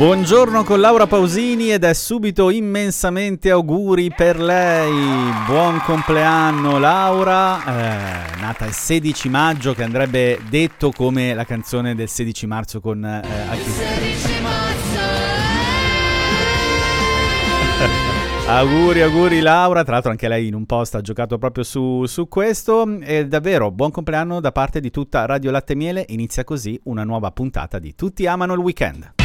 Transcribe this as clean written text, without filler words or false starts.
Buongiorno con Laura Pausini ed è subito immensamente auguri per lei. Buon compleanno Laura, nata il 16 maggio, che andrebbe detto come la canzone del 16 marzo con 16 marzo. Auguri Laura, tra l'altro anche lei in un post ha giocato proprio su questo. E davvero buon compleanno da parte di tutta Radio Latte e Miele. Inizia così una nuova puntata di Tutti amano il weekend.